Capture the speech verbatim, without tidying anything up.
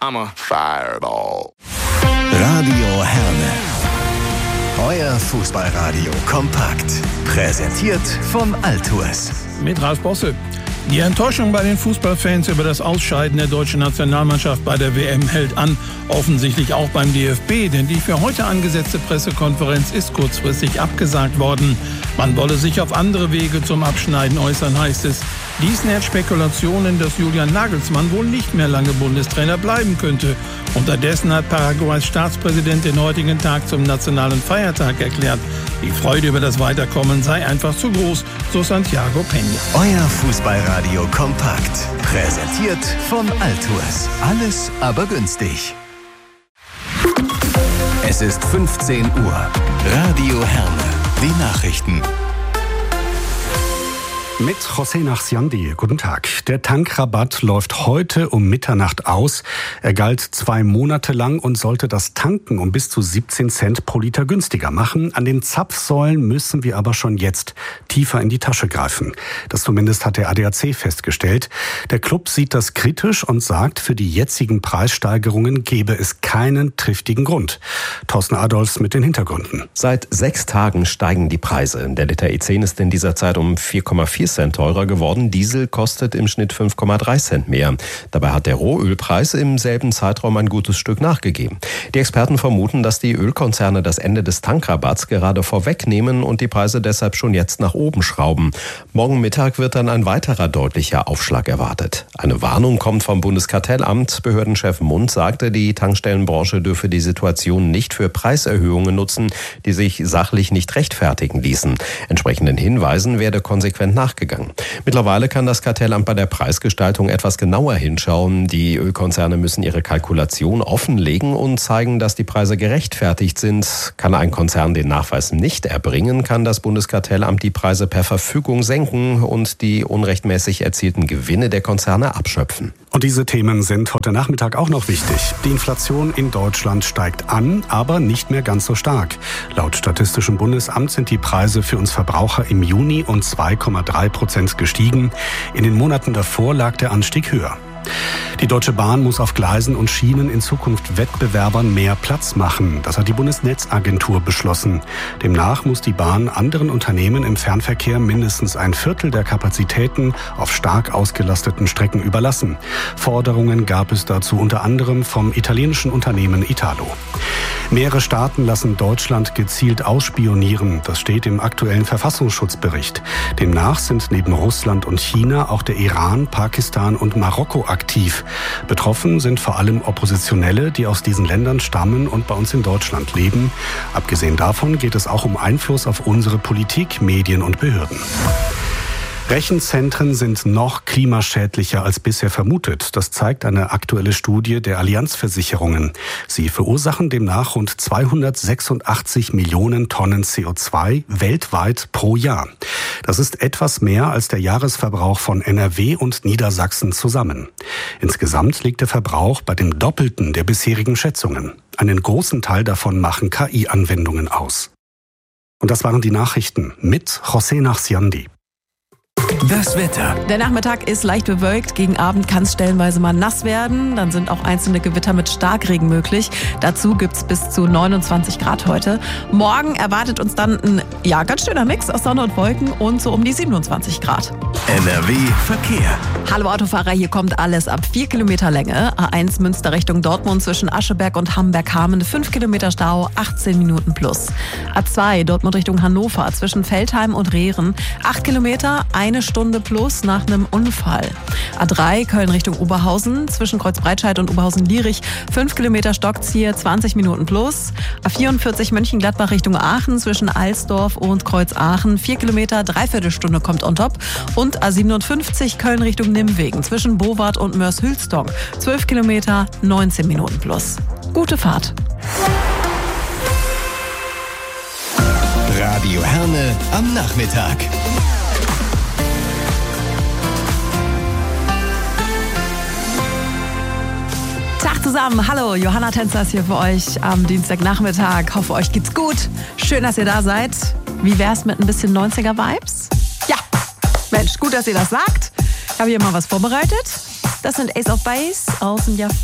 I'm a fireball. Radio Herne. Euer Fußballradio kompakt. Präsentiert vom Altours. Mit Ralf Bosse. Die Enttäuschung bei den Fußballfans über das Ausscheiden der deutschen Nationalmannschaft bei der W M hält an. Offensichtlich auch beim D F B, denn die für heute angesetzte Pressekonferenz ist kurzfristig abgesagt worden. Man wolle sich auf andere Wege zum Abschneiden äußern, heißt es. Dies nährt Spekulationen, dass Julian Nagelsmann wohl nicht mehr lange Bundestrainer bleiben könnte. Unterdessen hat Paraguays Staatspräsident den heutigen Tag zum nationalen Feiertag erklärt. Die Freude über das Weiterkommen sei einfach zu groß, so Santiago Peña. Euer Fußballradio kompakt. Präsentiert vom Altours. Alles aber günstig. Es ist fünfzehn Uhr. Radio Herne. Die Nachrichten. Mit José Nachsiandi. Guten Tag. Der Tankrabatt läuft heute um Mitternacht aus. Er galt zwei Monate lang und sollte das Tanken um bis zu siebzehn Cent pro Liter günstiger machen. An den Zapfsäulen müssen wir aber schon jetzt tiefer in die Tasche greifen. Das zumindest hat der A D A C festgestellt. Der Club sieht das kritisch und sagt, für die jetzigen Preissteigerungen gebe es keinen triftigen Grund. Thorsten Adolfs mit den Hintergründen. Seit sechs Tagen steigen die Preise. Der Liter E zehn ist in dieser Zeit um vier Komma vier Cent teurer geworden. Diesel kostet im Schnitt fünf Komma drei Cent mehr. Dabei hat der Rohölpreis im selben Zeitraum ein gutes Stück nachgegeben. Die Experten vermuten, dass die Ölkonzerne das Ende des Tankrabatts gerade vorwegnehmen und die Preise deshalb schon jetzt nach oben schrauben. Morgen Mittag wird dann ein weiterer deutlicher Aufschlag erwartet. Eine Warnung kommt vom Bundeskartellamt. Behördenchef Mund sagte, die Tankstellenbranche dürfe die Situation nicht für Preiserhöhungen nutzen, die sich sachlich nicht rechtfertigen ließen. Entsprechenden Hinweisen werde konsequent nachgegangen. Mittlerweile kann das Kartellamt bei der Preisgestaltung etwas genauer hinschauen. Die Ölkonzerne müssen ihre Kalkulation offenlegen und zeigen, dass die Preise gerechtfertigt sind. Kann ein Konzern den Nachweis nicht erbringen, kann das Bundeskartellamt die Preise per Verfügung senken und die unrechtmäßig erzielten Gewinne der Konzerne abschöpfen. Und diese Themen sind heute Nachmittag auch noch wichtig. Die Inflation in Deutschland steigt an, aber nicht mehr ganz so stark. Laut Statistischem Bundesamt sind die Preise für uns Verbraucher im Juni um zwei Komma drei Prozent gestiegen. In den Monaten davor lag der Anstieg höher. Die Deutsche Bahn muss auf Gleisen und Schienen in Zukunft Wettbewerbern mehr Platz machen. Das hat die Bundesnetzagentur beschlossen. Demnach muss die Bahn anderen Unternehmen im Fernverkehr mindestens ein Viertel der Kapazitäten auf stark ausgelasteten Strecken überlassen. Forderungen gab es dazu unter anderem vom italienischen Unternehmen Italo. Mehrere Staaten lassen Deutschland gezielt ausspionieren. Das steht im aktuellen Verfassungsschutzbericht. Demnach sind neben Russland und China auch der Iran, Pakistan und Marokko aktiv. Betroffen sind vor allem Oppositionelle, die aus diesen Ländern stammen und bei uns in Deutschland leben. Abgesehen davon geht es auch um Einfluss auf unsere Politik, Medien und Behörden. Rechenzentren sind noch klimaschädlicher als bisher vermutet. Das zeigt eine aktuelle Studie der Allianz-Versicherungen. Sie verursachen demnach rund zweihundertsechsundachtzig Millionen Tonnen C O zwei weltweit pro Jahr. Das ist etwas mehr als der Jahresverbrauch von N R W und Niedersachsen zusammen. Insgesamt liegt der Verbrauch bei dem Doppelten der bisherigen Schätzungen. Einen großen Teil davon machen K I-Anwendungen aus. Und das waren die Nachrichten mit José Nachsiandi. Das Wetter. Der Nachmittag ist leicht bewölkt. Gegen Abend kann es stellenweise mal nass werden. Dann sind auch einzelne Gewitter mit Starkregen möglich. Dazu gibt's bis zu neunundzwanzig Grad heute. Morgen erwartet uns dann ein ja, ganz schöner Mix aus Sonne und Wolken und so um die siebenundzwanzig Grad. N R W Verkehr. Hallo Autofahrer, hier kommt alles ab vier Kilometer Länge. A eins Münster Richtung Dortmund zwischen Ascheberg und Hamberg-Hamen. fünf Kilometer Stau, achtzehn Minuten plus. A zwei Dortmund Richtung Hannover zwischen Feldheim und Rehren. acht Kilometer, eine Stunde plus nach einem Unfall. A drei Köln Richtung Oberhausen zwischen Kreuzbreitscheid und Oberhausen-Lierich. fünf Kilometer Stockzier, zwanzig Minuten plus. A vierundvierzig Mönchengladbach Richtung Aachen zwischen Alsdorf und Kreuzaachen. vier Kilometer, Dreiviertelstunde kommt on top. Und A siebenundfünfzig Köln Richtung Nimwegen zwischen Bowart und Mörs-Hülsdong. zwölf Kilometer, neunzehn Minuten plus. Gute Fahrt. Radio Herne am Nachmittag. Tag zusammen, hallo, Johanna Tänzer ist hier für euch am Dienstagnachmittag. Hoffe, euch geht's gut. Schön, dass ihr da seid. Wie wär's mit ein bisschen neunziger-Vibes? Ja, Mensch, gut, dass ihr das sagt. Ich habe hier mal was vorbereitet. Das sind Ace of Base aus dem Jahr